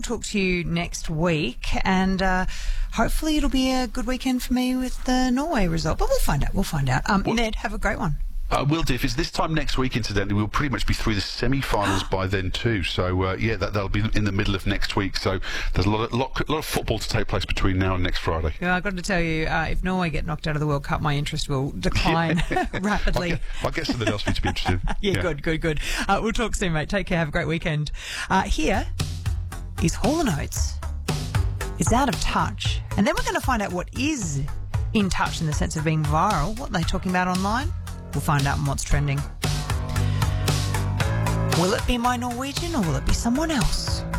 talk to you next week, and hopefully it'll be a good weekend for me with the Norway result. But we'll find out. Ned, have a great one. Will do. If it's this time next week, incidentally, we'll pretty much be through the semi-finals by then too. So, that'll be in the middle of next week. So there's a lot of football to take place between now and next Friday. Yeah, I've got to tell you, if Norway get knocked out of the World Cup, my interest will decline rapidly. I'll get something else for you to be interested in. Yeah, good. We'll talk soon, mate. Take care. Have a great weekend. Here is Hall & Oates. It's Out of Touch. And then we're going to find out what is in touch in the sense of being viral. What are they talking about online? We'll find out on what's trending. Will it be my Norwegian or will it be someone else?